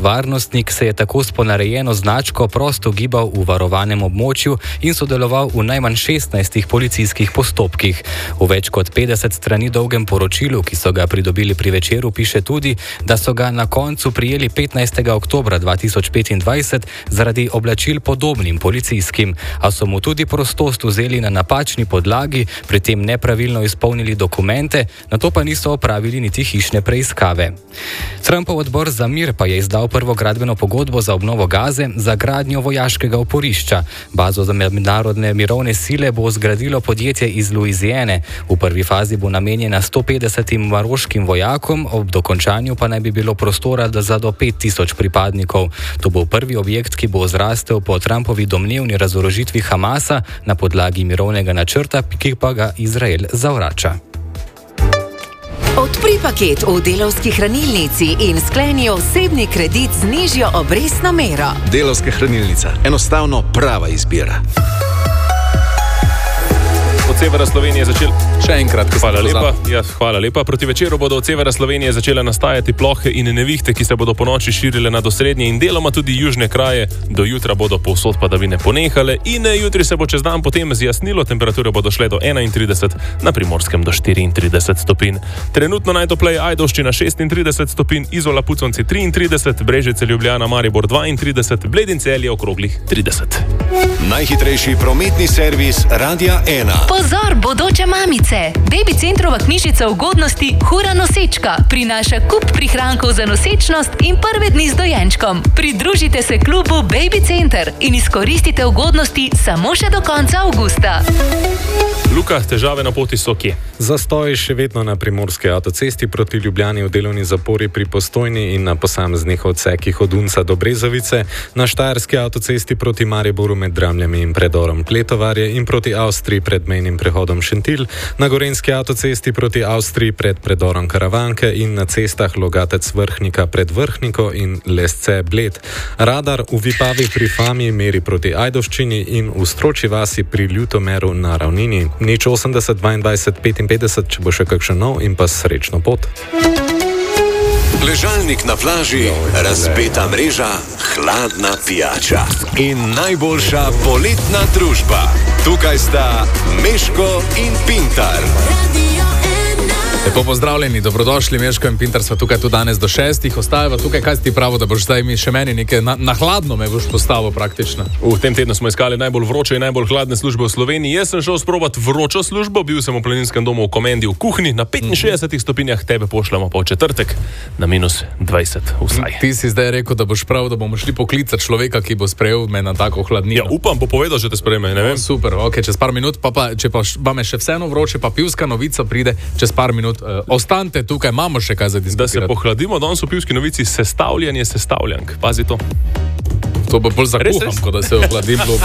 varnostnik se je tako s ponarejeno značko prosto gibal v varovanem območju in sodeloval v najmanj 16 policijskih postopkih. V več kot 50 strani dolgem poročilu, ki so ga pridobili pri Večeru, piše tudi, da so ga na koncu prijeli 15. oktobra 2025 zaradi oblačil podobnim policijskim, a so mu tudi prostost vzeli na napačni podlagi, pri tem nepravilno izpolnili dokumente, nato pa niso opravili niti hišne preiskave. Trumpov odbor za mir pa je izdal prvo gradbeno pogodbo za obnovo Gaze za gradnjo vojaškega oporišča. Bazo za mednarodne mirovne sile bo zgradilo podjetje iz Louisiane. V prvi fazi bo namenjena 150 maroškim vojakom, ob dokončanju pa naj bi bilo prostora za do 5000 pripadnikov. To bo prvi objekt, ki bo zrastel po Trumpovi domnevni razorožitvi Hamasa na podlagi mirovnega načrta, ki pa ga Izrael zavrača. Odpri paket v Delavski hranilnici in skleni osebni kredit z nižjo obrestno mero. Delavska hranilnica. Enostavno prava izbira. Od severa Slovenije začeli. Še enkrat, hvala lepa. Proti večeru bodo od severa Slovenije začele nastajati plohe in nevihte, ki se bodo po noči širile nad osrednje in deloma tudi južne kraje. Do jutra bodo povsod padavine ponehale in jutri se bo čez dan potem zjasnilo, temperature bodo šle do 31, na Primorskem do 34 stopinj. Trenutno najtopleje Ajdovščina 36 stopinj, Izola, Puconci 33, Brežice, Ljubljana, Maribor 32, Bled in Celje okroglih 30. Najhitrejši prometni servis Radia 1. Pozor, bodoče mamice! Baby Centrova knjižica ugodnosti Hura nosečka prinaša kup prihrankov za nosečnost in prve dni z dojenčkom. Pridružite se klubu Baby Center in izkoristite ugodnosti samo še do konca avgusta. Luka, težave na poti so kje? Zastoj še vedno na primorski avtocesti proti Ljubljani v delovni zapori pri Postojni in na posameznih odsekih od Unca do Brezovice, na štajerski avtocesti proti Mariboru med Dramljami in predorom Kletovarje in proti Avstriji pred mejnim prehodom Šentilj, na gorenjski avtocesti proti Avstriji pred predorom Karavanke in na cestah Logatec Vrhnika pred Vrhniko in Lesce Bled. Radar v Vipavi pri Fami meri proti Ajdovščini in v Stročji vasi pri Ljutomeru na ravnini. Nič 80 22 55, če bo še kakšen nov in pa srečno pot. Ležalnik na plaži, razpeta mreža, hladna pijača in najboljša poletna družba. Tukaj sta Meško in Pintar. Lepo pozdravljeni, dobrodošli, Meško in Pintar sva tukaj tudi danes do 6. Ostajava tukaj, kaj si ti pravo, da boš zdaj mi še meni nekaj na hladno me boš postavil praktično. V tem tednu smo iskali najbolj vroče in najbolj hladne službe v Sloveniji. Jaz sem šel sprobati vročo službo, bil sem v planinskem domu v Komendi v kuhinji, na 65 stopinjah, tebe pošljamo pa v četrtek na minus 20 vsaj. Ti si zdaj rekel, da boš prav, da bomo šli poklicati človeka, ki bo sprejel me na tako hladnino. Ja, upam, bo povedal, že te sprejme, ne vem. Super, ok, čez par minut, če pa me še vseeno vroče, pa pivska novica pride čez par minut. Ostanite tukaj, imamo še kaj za diskutirati. Da se pohladimo, danes v pivski novici sestavljanje sestavljank. Pazi to. To bo bolj zakuham, ko da se ohladim.